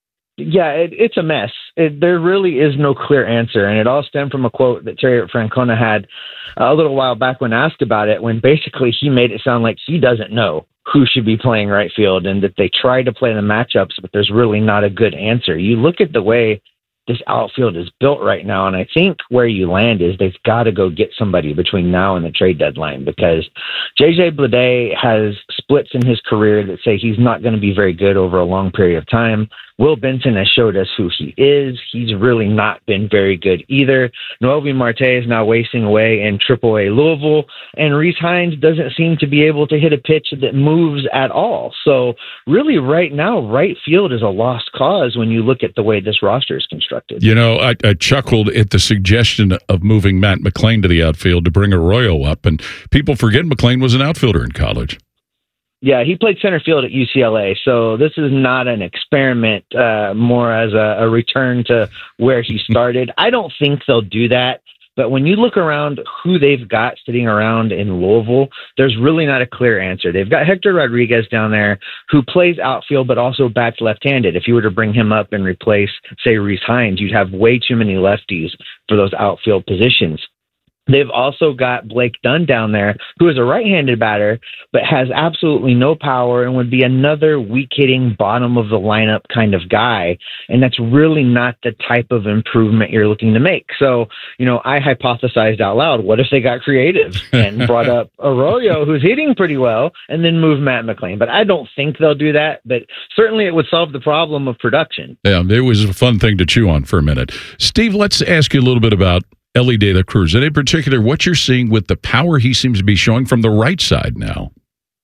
Yeah, it's a mess. There really is no clear answer. And it all stemmed from a quote that Terry Francona had a little while back when asked about it, when basically he made it sound like he doesn't know who should be playing right field and that they try to play the matchups, but there's really not a good answer. You look at the way this outfield is built right now, and I think where you land is they've got to go get somebody between now and the trade deadline, because JJ Bleday has splits in his career that say he's not going to be very good over a long period of time. Will Benson has showed us who he is. He's really not been very good either. Noelvi Marte is now wasting away in AAA Louisville, and Rhys Hines doesn't seem to be able to hit a pitch that moves at all. So really right now, right field is a lost cause when you look at the way this roster is constructed. You know, I chuckled at the suggestion of moving Matt McLain to the outfield to bring Arroyo up, and people forget McLain was an outfielder in college. Yeah, he played center field at UCLA, so this is not an experiment, more as a return to where he started. I don't think they'll do that, but when you look around who they've got sitting around in Louisville, there's really not a clear answer. They've got Hector Rodriguez down there who plays outfield but also bats left-handed. If you were to bring him up and replace, say, Rhys Hines, you'd have way too many lefties for those outfield positions. They've also got Blake Dunn down there, who is a right-handed batter, but has absolutely no power and would be another weak-hitting, bottom-of-the-lineup kind of guy. And that's really not the type of improvement you're looking to make. So, you know, I hypothesized out loud, what if they got creative and brought up Arroyo, who's hitting pretty well, and then move Matt McLain? But I don't think they'll do that, but certainly it would solve the problem of production. Yeah, it was a fun thing to chew on for a minute. Steve, let's ask you a little bit about Elly De La Cruz, and in particular, what you're seeing with the power he seems to be showing from the right side now.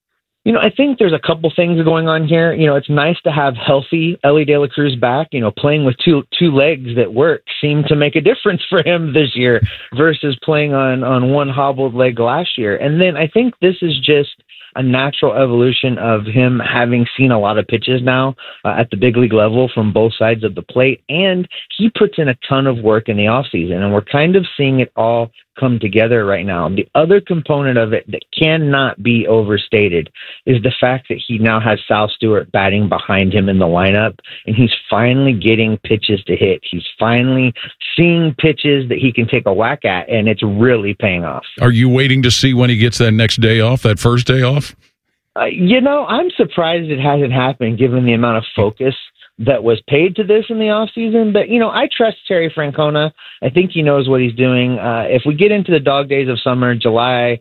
I think there's a couple things going on here. It's nice to have healthy Ellie De La Cruz back. Playing with two legs that work seemed to make a difference for him this year versus playing on one hobbled leg last year. And then I think this is just a natural evolution of him having seen a lot of pitches now at the big league level from both sides of the plate. And he puts in a ton of work in the offseason, and we're kind of seeing it all come together right now. The other component of it that cannot be overstated is the fact that he now has Sal Stewart batting behind him in the lineup, and he's finally getting pitches to hit. He's finally seeing pitches that he can take a whack at, and it's really paying off. Are you waiting to see when he gets that next day off, that first day off? I'm surprised it hasn't happened given the amount of focus that was paid to this in the offseason. But, I trust Terry Francona. I think he knows what he's doing. If we get into the dog days of summer, July,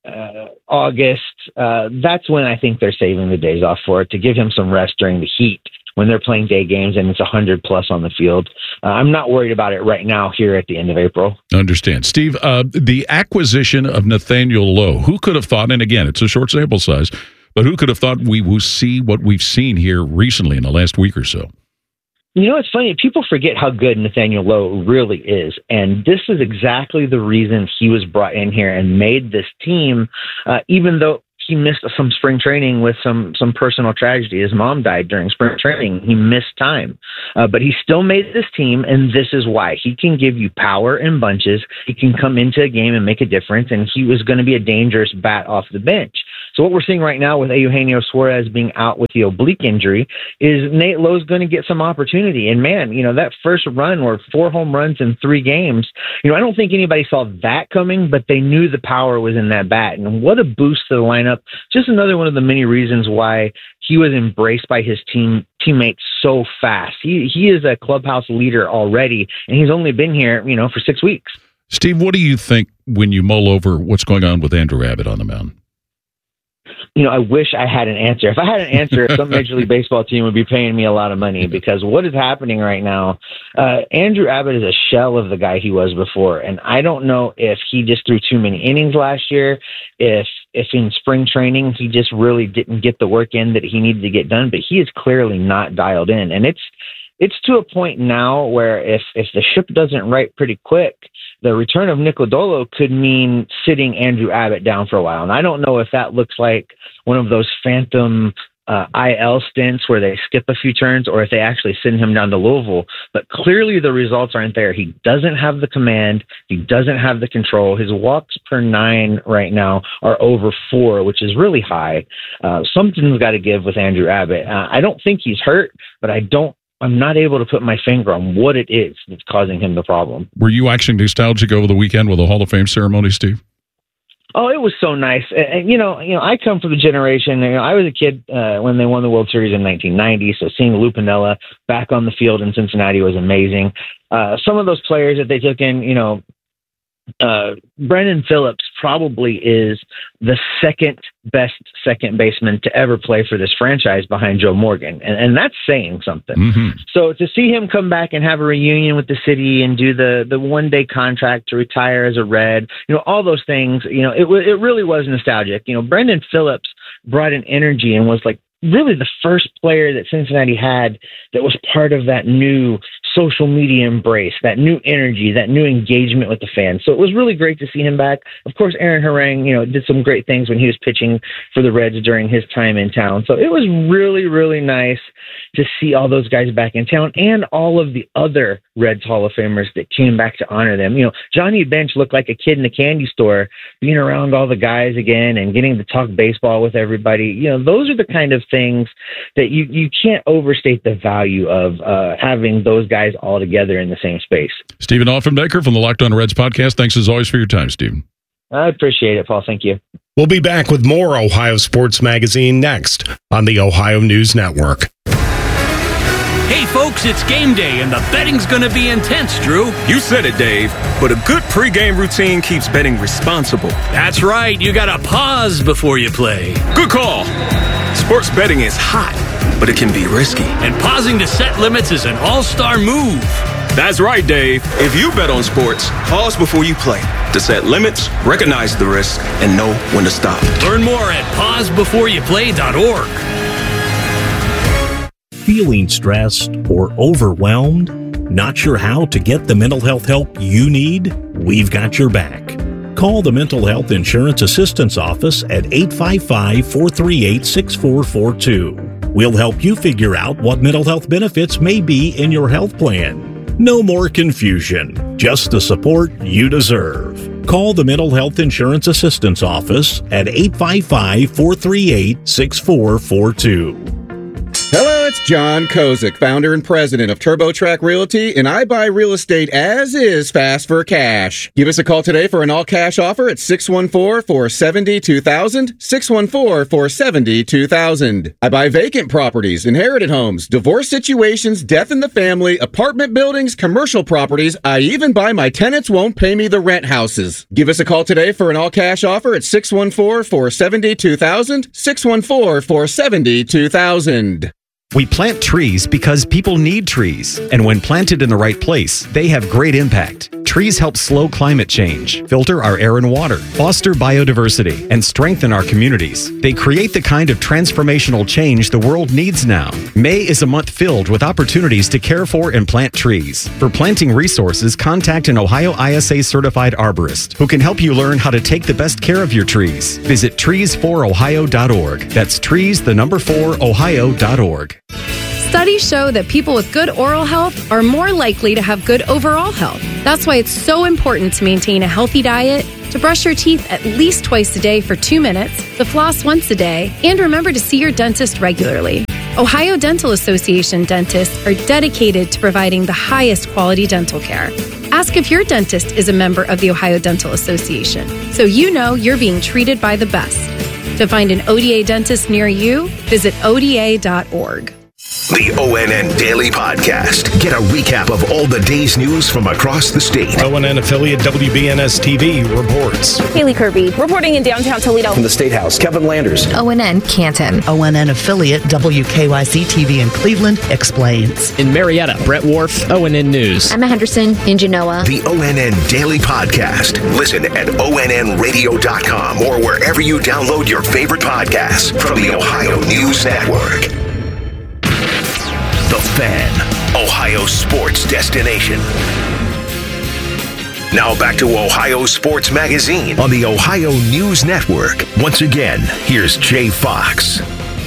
August, that's when I think they're saving the days off for it, to give him some rest during the heat when they're playing day games and it's 100 plus on the field. I'm not worried about it right now here at the end of April. Understand. Steve, the acquisition of Nathaniel Lowe, who could have thought, and again, it's a short sample size, but who could have thought we will see what we've seen here recently in the last week or so? It's funny. People forget how good Nathaniel Lowe really is. And this is exactly the reason he was brought in here and made this team, even though he missed some spring training with some personal tragedy. His mom died during spring training. He missed time. But he still made this team, and this is why. He can give you power in bunches. He can come into a game and make a difference, and he was going to be a dangerous bat off the bench. So what we're seeing right now with Eugenio Suarez being out with the oblique injury is Nate Lowe's going to get some opportunity. And, man, that first run were 4 home runs in 3 games. I don't think anybody saw that coming, but they knew the power was in that bat. And what a boost to the lineup. Just another one of the many reasons why he was embraced by his teammates so fast. He is a clubhouse leader already, and he's only been here, for 6 weeks. Steve, what do you think when you mull over what's going on with Andrew Abbott on the mound? I wish I had an answer. If I had an answer, some Major League Baseball team would be paying me a lot of money, because what is happening right now, Andrew Abbott is a shell of the guy he was before. And I don't know if he just threw too many innings last year, if in spring training he just really didn't get the work in that he needed to get done, but he is clearly not dialed in. And it's to a point now where if the ship doesn't right pretty quick, the return of Nick Lodolo could mean sitting Andrew Abbott down for a while. And I don't know if that looks like one of those phantom IL stints where they skip a few turns, or if they actually send him down to Louisville. But clearly the results aren't there. He doesn't have the command. He doesn't have the control. His walks per 9 right now are over 4, which is really high. Something's got to give with Andrew Abbott. I don't think he's hurt, but I'm not able to put my finger on what it is that's causing him the problem. Were you actually nostalgic over the weekend with the Hall of Fame ceremony, Steve? Oh, it was so nice. And I come from the generation, I was a kid when they won the World Series in 1990, so seeing Lou Piniella back on the field in Cincinnati was amazing. Some of those players that they took in, Brendan Phillips probably is the second best second baseman to ever play for this franchise behind Joe Morgan. And that's saying something. Mm-hmm. So to see him come back and have a reunion with the city and do the 1-day contract to retire as a Red, all those things, it really was nostalgic. Brendan Phillips brought an energy and was like really the first player that Cincinnati had that was part of that new social media embrace, that new energy, that new engagement with the fans. So it was really great to see him back. Of course, Aaron Harang, did some great things when he was pitching for the Reds during his time in town. So it was really, really nice to see all those guys back in town and all of the other Reds Hall of Famers that came back to honor them. Johnny Bench looked like a kid in a candy store, being around all the guys again and getting to talk baseball with everybody. Those are the kind of things that you can't overstate the value of having those guys all together in the same space. Stephen Offenbaker from the Locked On Reds podcast. Thanks as always for your time, Stephen. I appreciate it, Paul. Thank you. We'll be back with more Ohio Sports Magazine next on the Ohio News Network. Hey, folks, it's game day, and the betting's going to be intense, Drew. You said it, Dave, but a good pregame routine keeps betting responsible. That's right. You got to pause before you play. Good call. Sports betting is hot, but it can be risky. And pausing to set limits is an all-star move. That's right, Dave. If you bet on sports, pause before you play. to set limits, recognize the risk, and know when to stop. Learn more at pausebeforeyouplay.org. Feeling stressed or overwhelmed? Not sure how to get the mental health help you need? We've got your back. Call the Mental Health Insurance Assistance Office at 855-438-6442. We'll help you figure out what mental health benefits may be in your health plan. No more confusion, just the support you deserve. Call the Mental Health Insurance Assistance Office at 855-438-6442. Hello, it's John Kozik, founder and president of TurboTrack Realty, and I buy real estate as is fast for cash. Give us a call today for an all-cash offer at 614-470-2000, 614-470-2000. I buy vacant properties, inherited homes, divorce situations, death in the family, apartment buildings, commercial properties. I even buy my tenants won't pay me the rent houses. Give us a call today for an all-cash offer at 614-470-2000, 614-470-2000. We plant trees because people need trees, and when planted in the right place, they have great impact. Trees help slow climate change, filter our air and water, foster biodiversity, and strengthen our communities. They create the kind of transformational change the world needs now. May is a month filled with opportunities to care for and plant trees. For planting resources, contact an Ohio ISA certified arborist who can help you learn how to take the best care of your trees. Visit trees4ohio.org. That's trees4ohio.org. Studies show that people with good oral health are more likely to have good overall health. That's why it's so important to maintain a healthy diet, to brush your teeth at least twice a day for 2 minutes, to floss once a day, and remember to see your dentist regularly. Ohio Dental Association dentists are dedicated to providing the highest quality dental care. Ask if your dentist is a member of the Ohio Dental Association, so you know you're being treated by the best. To find an ODA dentist near you, visit ODA.org. The ONN Daily Podcast. Get a recap of all the day's news from across the state. ONN affiliate WBNS TV reports. Haley Kirby reporting in downtown Toledo. From the State House, Kevin Landers. ONN Canton. ONN affiliate WKYC TV in Cleveland explains. In Marietta, Brett Wharf, ONN News. Emma Henderson in Genoa. The ONN Daily Podcast. Listen at ONNradio.com or wherever you download your favorite podcasts from the Ohio News Network. The Fan, Ohio sports destination. Now back to Ohio Sports Magazine on the Ohio News Network. Once again, here's Jay Fox.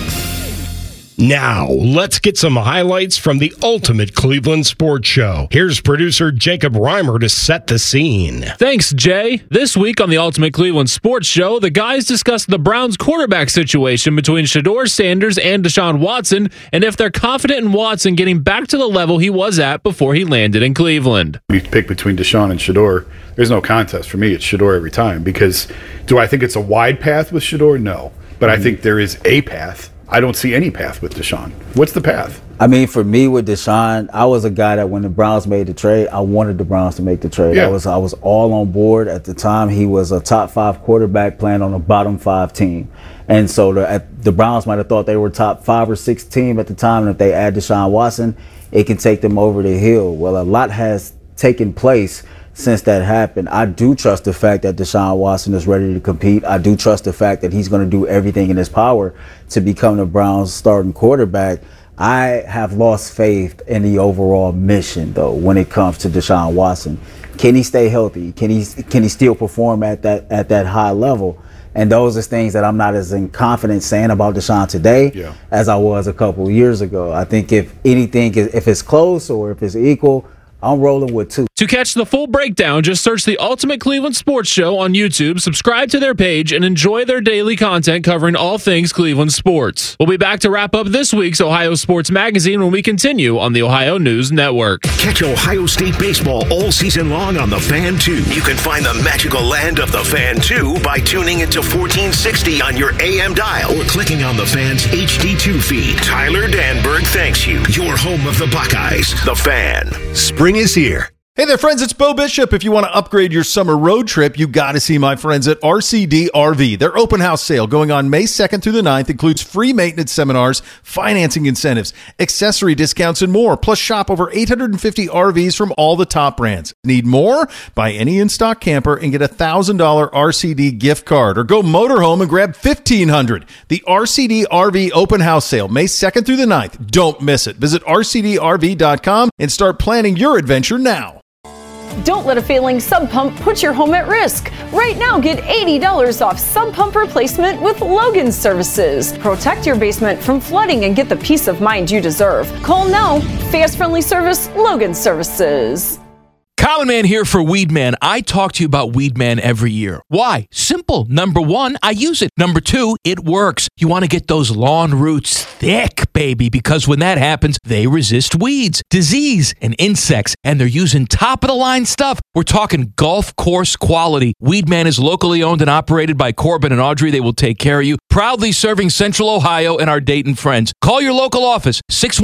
Now, let's get some highlights from the ultimate Cleveland sports show. Here's producer Jacob Reimer to set the scene. Thanks, Jay. This week on the Ultimate Cleveland Sports Show, the guys discussed the Browns quarterback situation between Shedeur Sanders and Deshaun Watson, and if they're confident in Watson getting back to the level he was at before he landed in Cleveland. You pick between Deshaun and Shedeur, there's no contest for me. It's Shedeur every time, because do I think it's a wide path with Shedeur? No. But I think there is a path. I don't see any path with Deshaun. What's the path? I mean, for me with Deshaun, I was a guy that when the Browns made the trade, I wanted the Browns to make the trade. Yeah. I was all on board. At the time, he was a top 5 quarterback playing on a bottom 5 team. And so the Browns might have thought they were top 5 or 6 team at the time. And if they add Deshaun Watson, it can take them over the hill. Well, a lot has taken place since that happened. I do trust the fact that Deshaun Watson is ready to compete. I do trust the fact that he's going to do everything in his power to become the Browns' starting quarterback. I have lost faith in the overall mission, though, when it comes to Deshaun Watson. Can he stay healthy? Can he still perform at that high level? And those are things that I'm not as confident saying about Deshaun today as I was a couple of years ago. I think if anything, if it's close or if it's equal, I'm rolling with 2. To catch the full breakdown, just search the Ultimate Cleveland Sports Show on YouTube, subscribe to their page, and enjoy their daily content covering all things Cleveland sports. We'll be back to wrap up this week's Ohio Sports Magazine when we continue on the Ohio News Network. Catch Ohio State baseball all season long on The Fan 2. You can find the magical land of The Fan 2 by tuning into 1460 on your AM dial or clicking on The Fan's HD2 feed. Tyler Danberg thanks you. Your home of the Buckeyes, The Fan. Spring is here. Hey there, friends. It's Bo Bishop. If you want to upgrade your summer road trip, you got to see my friends at RCD RV. Their open house sale going on May 2nd through the 9th includes free maintenance seminars, financing incentives, accessory discounts, and more. Plus, shop over 850 RVs from all the top brands. Need more? Buy any in-stock camper and get a $1,000 RCD gift card. Or go motorhome and grab $1,500. The RCD RV open house sale, May 2nd through the 9th. Don't miss it. Visit rcdrv.com and start planning your adventure now. Don't let a failing sump pump put your home at risk. Right now, get $80 off sump pump replacement with Logan Services. Protect your basement from flooding and get the peace of mind you deserve. Call now. Fast, friendly service, Logan Services. Common Man here for Weed Man. I talk to you about Weed Man every year. Why? Simple. Number one, I use it. Number two, it works. You want to get those lawn roots thick, baby, because when that happens, they resist weeds, disease, and insects, and they're using top-of-the-line stuff. We're talking golf course quality. Weed Man is locally owned and operated by Corbin and Audrey. They will take care of you. Proudly serving Central Ohio and our Dayton friends. Call your local office,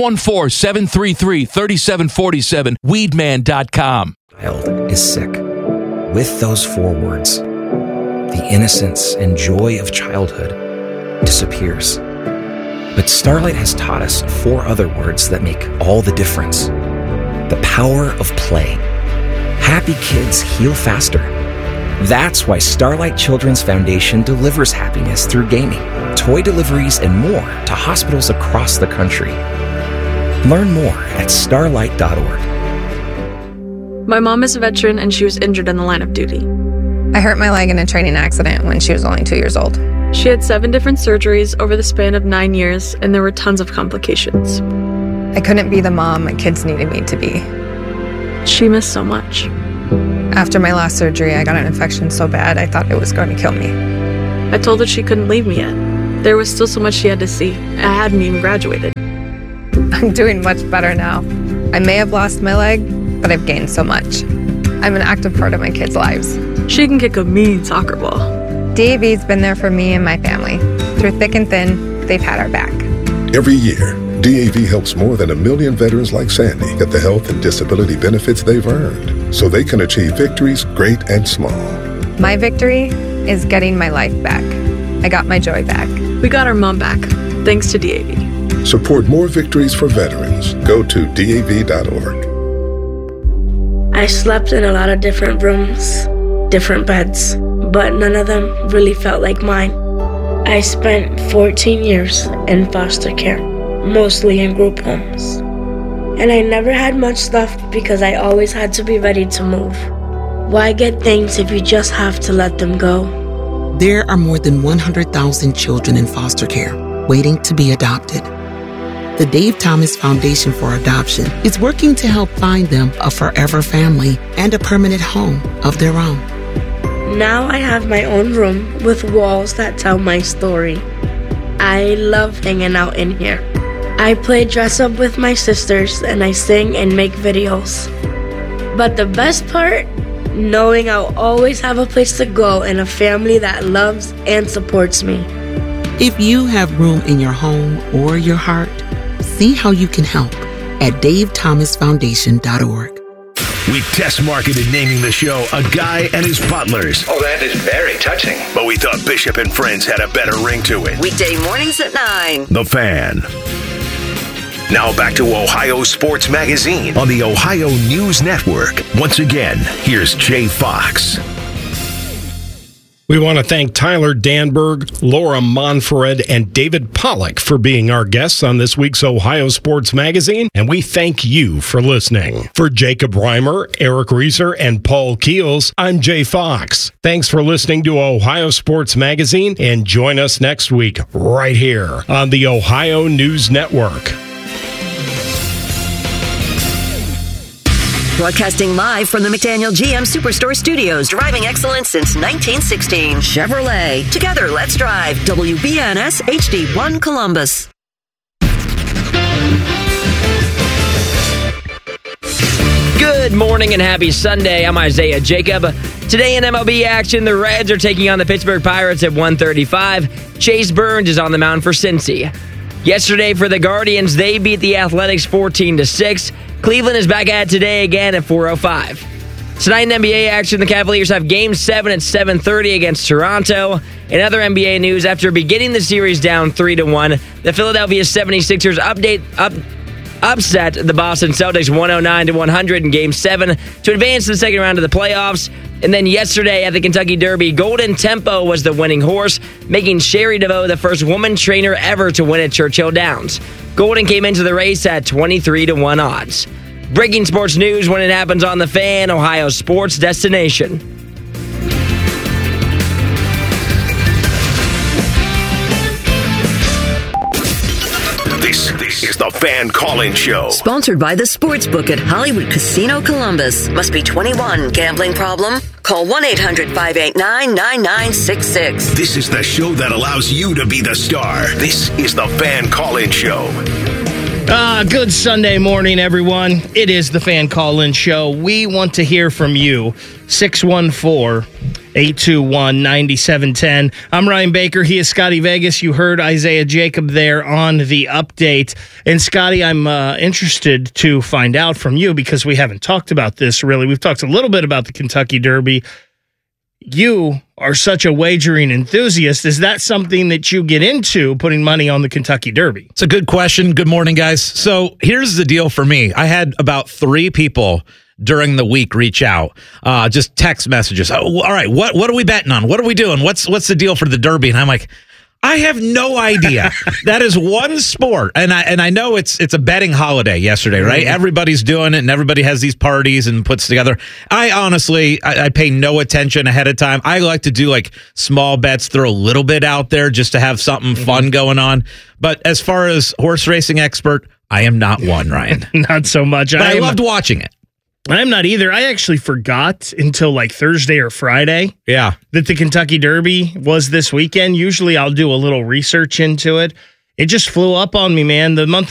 614-733-3747, weedman.com. Child is sick. With those 4 words, the innocence and joy of childhood disappears. But Starlight has taught us 4 other words that make all the difference. The power of play. Happy kids heal faster. That's why Starlight Children's Foundation delivers happiness through gaming, toy deliveries, and more to hospitals across the country. Learn more at starlight.org. My mom is a veteran and she was injured in the line of duty. I hurt my leg in a training accident when she was only 2 years old. She had 7 different surgeries over the span of 9 years, and there were tons of complications. I couldn't be the mom my kids needed me to be. She missed so much. After my last surgery, I got an infection so bad I thought it was going to kill me. I told her she couldn't leave me yet. There was still so much she had to see. I hadn't even graduated. I'm doing much better now. I may have lost my leg, but I've gained so much. I'm an active part of my kids' lives. She can kick a mean soccer ball. DAV's been there for me and my family. Through thick and thin, they've had our back. Every year, DAV helps more than 1 million veterans like Sandy get the health and disability benefits they've earned so they can achieve victories great and small. My victory is getting my life back. I got my joy back. We got our mom back, thanks to DAV. Support more victories for veterans. Go to DAV.org. I slept in a lot of different rooms, different beds, but none of them really felt like mine. I spent 14 years in foster care, mostly in group homes. And I never had much stuff because I always had to be ready to move. Why get things if you just have to let them go? There are more than 100,000 children in foster care waiting to be adopted. The Dave Thomas Foundation for Adoption is working to help find them a forever family and a permanent home of their own. Now I have my own room with walls that tell my story. I love hanging out in here. I play dress up with my sisters and I sing and make videos. But the best part? Knowing I'll always have a place to go and a family that loves and supports me. If you have room in your home or your heart, see how you can help at davethomasfoundation.org. We test marketed naming the show A Guy and His Butlers. Oh, that is very touching. But we thought Bishop and Friends had a better ring to it. Weekday mornings at 9. The Fan. Now back to Ohio Sports Magazine on the Ohio News Network. Once again, here's Jay Fox. We want to thank Tyler Danberg, Laura Monfred, and David Pollock for being our guests on this week's Ohio Sports Magazine, and we thank you for listening. For Jacob Reimer, Eric Reeser, and Paul Keels, I'm Jay Fox. Thanks for listening to Ohio Sports Magazine, and join us next week right here on the Ohio News Network. Broadcasting live from the McDaniel GM Superstore Studios, driving excellence since 1916. Chevrolet. Together, let's drive. WBNS HD1 Columbus. Good morning and happy Sunday. I'm Isaiah Jacob. Today in MLB action, the Reds are taking on the Pittsburgh Pirates at 1:35. Chase Burns is on the mound for Cincy. Yesterday for the Guardians, they beat the Athletics 14-6. Cleveland is back at it today again at 4:05. Tonight in NBA action, the Cavaliers have Game 7 at 7:30 against Toronto. In other NBA news, after beginning the series down 3-1, the Philadelphia 76ers upset the Boston Celtics 109-100 in Game 7 to advance to the second round of the playoffs. And then yesterday at the Kentucky Derby, Golden Tempo was the winning horse, making Sherry DeVoe the first woman trainer ever to win at Churchill Downs. Golden came into the race at 23-1 odds. Breaking sports news when it happens on The Fan, Ohio's sports destination. This is the Fan Call-In Show. Sponsored by the Sportsbook at Hollywood Casino Columbus. Must be 21. Gambling problem? Call 1-800-589-9966. This is the show that allows you to be the star. This is the Fan Call-In Show. Good Sunday morning, everyone. It is the Fan Call-In Show. We want to hear from you. 614-821-9710. I'm Ryan Baker. He is Scotty Vegas. You heard Isaiah Jacob there on the update. And Scotty, I'm interested to find out from you because we haven't talked about this really. We've talked a little bit about the Kentucky Derby. You are such a wagering enthusiast. Is that something that you get into, putting money on the Kentucky Derby? It's a good question. Good morning, guys. So here's the deal for me. I had about 3 people during the week reach out, just text messages. Oh, all right, what are we betting on? What are we doing? What's the deal for the Derby? And I'm like, I have no idea. That is one sport, and I know it's a betting holiday yesterday, right? Mm-hmm. Everybody's doing it, and everybody has these parties and puts together. I honestly, I pay no attention ahead of time. I like to do like small bets, throw a little bit out there just to have something fun going on. But as far as horse racing expert, I am not one, Ryan. Not so much. But I loved watching it. I'm not either. I actually forgot until like Thursday or Friday that the Kentucky Derby was this weekend. Usually I'll do a little research into it. It just flew up on me, man. The month